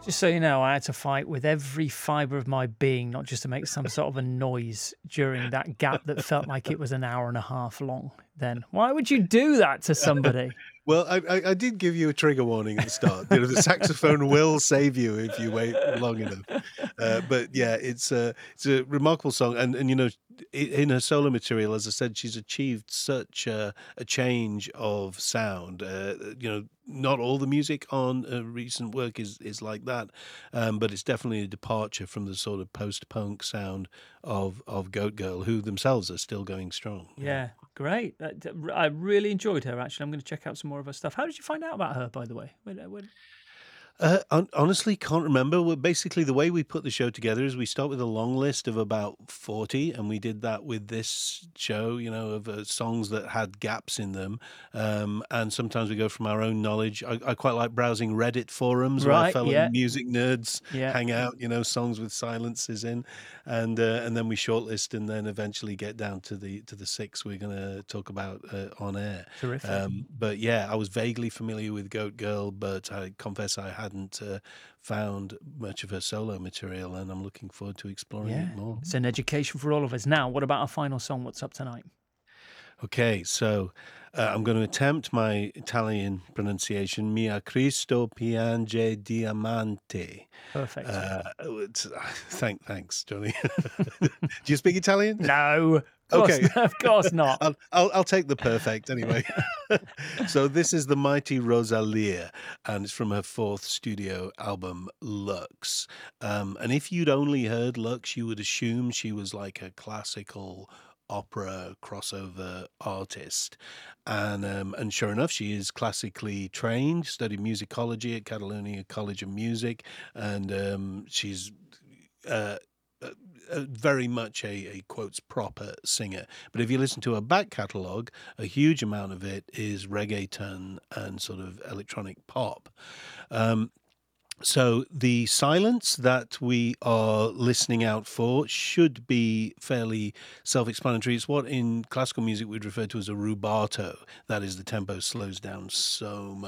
Just so you know, I had to fight with every fibre of my being, not just to make some sort of a noise during that gap that felt like it was an hour and a half long. Then why would you do that to somebody? Well, I did give you a trigger warning at the start. You know, the saxophone will save you if you wait long enough. But yeah, it's a remarkable song, and you know, in her solo material, as I said, she's achieved such a change of sound. You know, not all the music on recent work is like that, but it's definitely a departure from the sort of post punk sound of Goat Girl, who themselves are still going strong. Yeah. Yeah, great. I really enjoyed her, actually. I'm going to check out some more of her stuff. How did you find out about her, by the way? Honestly, can't remember. Well, basically, the way we put the show together is we start with a long list of about 40, and we did that with this show, you know, of songs that had gaps in them. And sometimes we go from our own knowledge. I quite like browsing Reddit forums where Right, fellow yeah, music nerds yeah. hang out, you know, songs with silences in, and then we shortlist and then eventually get down to the six we're going to talk about on air. Terrific. But yeah, I was vaguely familiar with Goat Girl, but I confess I hadn't found much of her solo material, and I'm looking forward to exploring it Yeah, more. it's an education for all of us. Now, what about our final song? What's up tonight? Okay, so I'm going to attempt my Italian pronunciation. Mia Cristo piange diamante. Perfect. Thanks, Johnny. Do you speak Italian? No, of course, Okay. of course not. I'll take the perfect anyway. So this is the mighty Rosalia, and it's from her fourth studio album, Lux. And if you'd only heard Lux, you would assume she was like a classical opera crossover artist. And sure enough, she is classically trained, studied musicology at Catalonia College of Music, and she's uh, very much a quotes proper singer. But if you listen to her back catalogue, a huge amount of it is reggaeton and sort of electronic pop. Um, so the silence that we are listening out for should be fairly self-explanatory. It's what in classical music we'd refer to as a rubato. That is, the tempo slows down so much